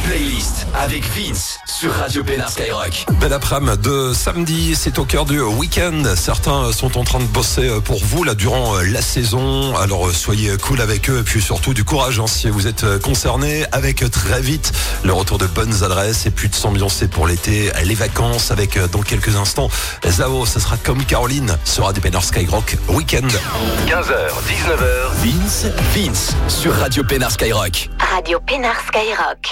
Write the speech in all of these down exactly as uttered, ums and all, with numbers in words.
playlist avec Vince sur Radio Pénard Skyrock. Belle après-midi de samedi, c'est au cœur du week-end. Certains sont en train de bosser pour vous là durant la saison. Alors soyez cool avec eux et puis surtout du courage hein, si vous êtes concernés, avec très vite le retour de bonnes adresses et puis de s'ambiancer pour l'été, les vacances avec dans quelques instants Zao. Ce sera comme Caroline sur Radio Pénard Skyrock Week-end. quinze heures, dix-neuf heures, Vince, Vince sur Radio Pénard Skyrock. Radio Pénard Skyrock.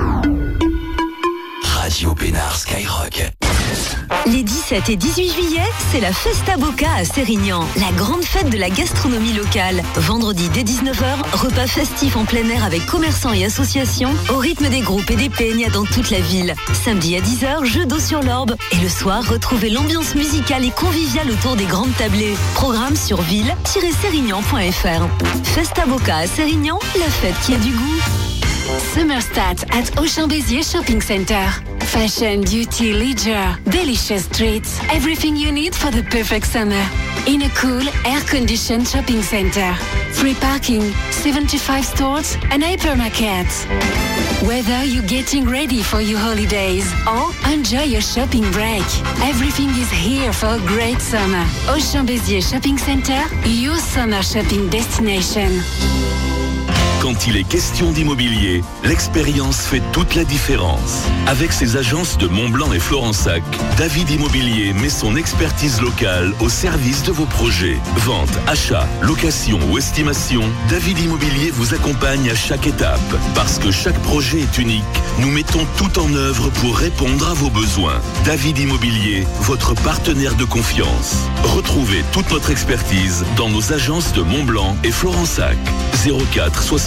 Radio Pénard Skyrock. Les dix-sept et dix-huit juillet, c'est la Festa Boca à Sérignan, la grande fête de la gastronomie locale. Vendredi dès dix-neuf heures, repas festifs en plein air avec commerçants et associations, au rythme des groupes et des peñas dans toute la ville. Samedi à dix heures, jeu d'eau sur l'Orbe. Et le soir, retrouvez l'ambiance musicale et conviviale autour des grandes tablées. Programme sur ville tiret sérignan point f r. Festa Boca à Sérignan, la fête qui a du goût. Summerstat at Auchan Béziers Shopping Center. Fashion, beauty, leisure, delicious treats, everything you need for the perfect summer. In a cool, air-conditioned shopping center. Free parking, seventy-five stores and hypermarket. Whether you're getting ready for your holidays or enjoy your shopping break, everything is here for a great summer. Auchan Béziers Shopping Center, your summer shopping destination. Quand il est question d'immobilier, l'expérience fait toute la différence. Avec ses agences de Montblanc et Florensac, David Immobilier met son expertise locale au service de vos projets. Vente, achat, location ou estimation, David Immobilier vous accompagne à chaque étape. Parce que chaque projet est unique, nous mettons tout en œuvre pour répondre à vos besoins. David Immobilier, votre partenaire de confiance. Retrouvez toute notre expertise dans nos agences de Montblanc et Florensac. zéro quatre soixante